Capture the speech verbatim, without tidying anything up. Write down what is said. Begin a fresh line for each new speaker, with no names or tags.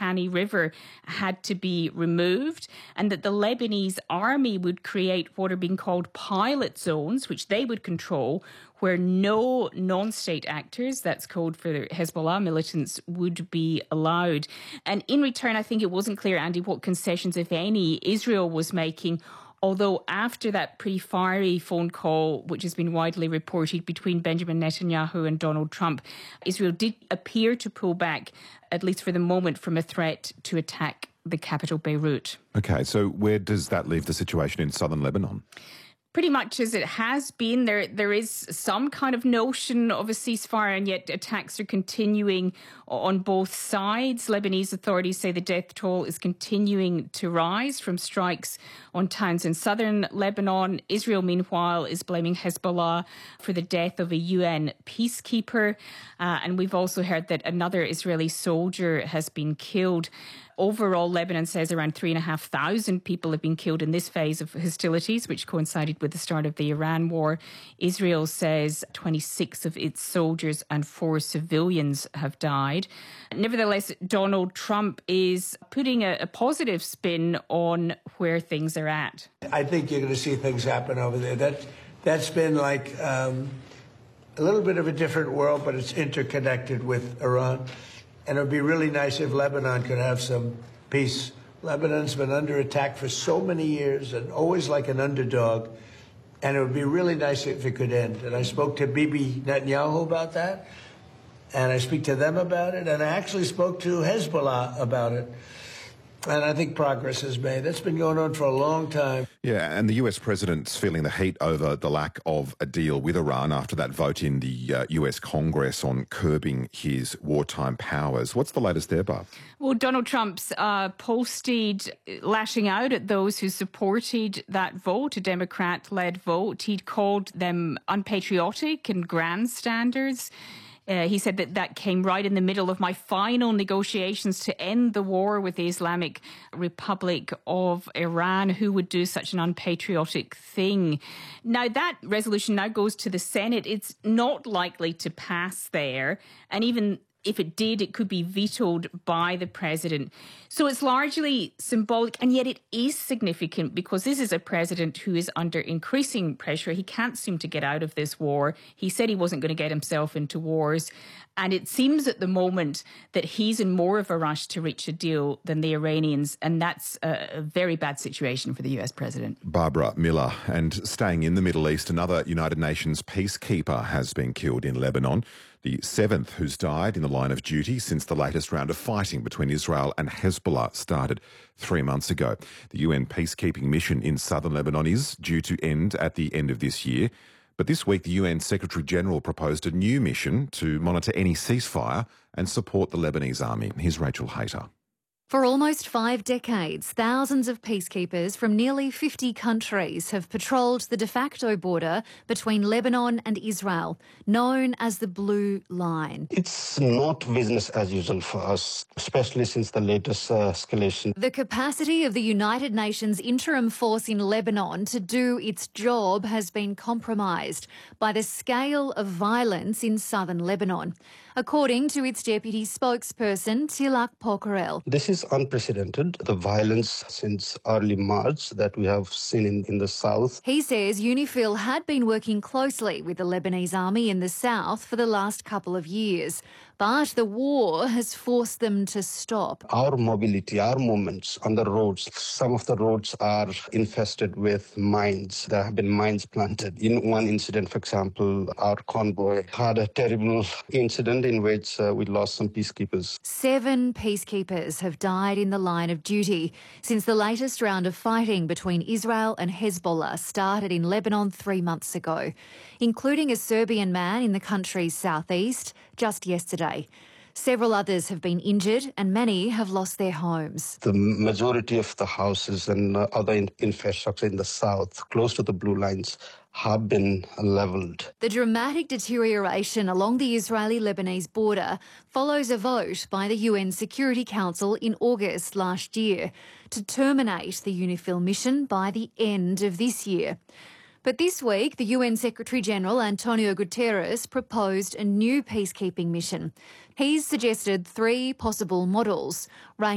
Litani River had to be removed, and that the Lebanese army would create what are being called pilot zones, which they would control, where no non-state actors, that's code for Hezbollah militants, would be allowed. And in return, I think it wasn't clear, Andy, what concessions, if any, Israel was making. Although after that pretty fiery phone call, which has been widely reported between Benjamin Netanyahu and Donald Trump, Israel did appear to pull back, at least for the moment, from a threat to attack the capital, Beirut.
OK, so where does that leave the situation in southern Lebanon?
Pretty much as it has been. There, there is some kind of notion of a ceasefire, and yet attacks are continuing on both sides. Lebanese authorities say the death toll is continuing to rise from strikes on towns in southern Lebanon. Israel, meanwhile, is blaming Hezbollah for the death of a U N peacekeeper. Uh, and we've also heard that another Israeli soldier has been killed. Overall, Lebanon says around three and a half thousand people have been killed in this phase of hostilities, which coincided with the start of the Iran war. Israel says twenty-six of its soldiers and four civilians have died. Nevertheless, Donald Trump is putting a, a positive spin on where things are at.
I think you're going to see things happen over there. That, that's been like um, a little bit of a different world, but it's interconnected with Iran. And it would be really nice if Lebanon could have some peace. Lebanon's been under attack for so many years and always like an underdog. And it would be really nice if it could end. And I spoke to Bibi Netanyahu about that. And I speak to them about it. And I actually spoke to Hezbollah about it. And I think progress is made. That's been going on for a long time.
Yeah, and the U S president's feeling the heat over the lack of a deal with Iran after that vote in the uh, U S Congress on curbing his wartime powers. What's the latest there, Barb?
Well, Donald Trump's uh, posted lashing out at those who supported that vote, a Democrat-led vote. He'd called them unpatriotic and grandstanders. Uh, he said that that came right in the middle of my final negotiations to end the war with the Islamic Republic of Iran. Who would do such an unpatriotic thing? Now, that resolution now goes to the Senate. It's not likely to pass there. And even if it did, it could be vetoed by the president. So it's largely symbolic, and yet it is significant because this is a president who is under increasing pressure. He can't seem to get out of this war. He said he wasn't going to get himself into wars. And it seems at the moment that he's in more of a rush to reach a deal than the Iranians. And that's a, a very bad situation for the U S president.
Barbara Miller. And staying in the Middle East, another United Nations peacekeeper has been killed in Lebanon. The seventh who's died in the line of duty since the latest round of fighting between Israel and Hezbollah started three months ago. The U N peacekeeping mission in southern Lebanon is due to end at the end of this year. But this week, the U N Secretary-General proposed a new mission to monitor any ceasefire and support the Lebanese army. Here's Rachel Hayter.
For almost five decades, thousands of peacekeepers from nearly fifty countries have patrolled the de facto border between Lebanon and Israel, known as the Blue Line.
It's not business as usual for us, especially since the latest uh, escalation.
The capacity of the United Nations interim force in Lebanon to do its job has been compromised by the scale of violence in southern Lebanon, according to its deputy spokesperson, Tilak Pokarel.
This is unprecedented, the violence since early March that we have seen in, in the south.
He says UNIFIL had been working closely with the Lebanese army in the south for the last couple of years, but the war has forced them to stop.
Our mobility, our movements on the roads, some of the roads are infested with mines. There have been mines planted. In one incident, for example, our convoy had a terrible incident in which uh, we lost some peacekeepers.
Seven peacekeepers have died in the line of duty since the latest round of fighting between Israel and Hezbollah started in Lebanon three months ago, including a Serbian man in the country's southeast just yesterday. Several others have been injured and many have lost their homes.
The majority of the houses and uh, other in- infrastructure in the south, close to the blue lines, have been levelled.
The dramatic deterioration along the Israeli-Lebanese border follows a vote by the U N Security Council in August last year to terminate the UNIFIL mission by the end of this year. But this week, the U N Secretary-General Antonio Guterres proposed a new peacekeeping mission. He's suggested three possible models,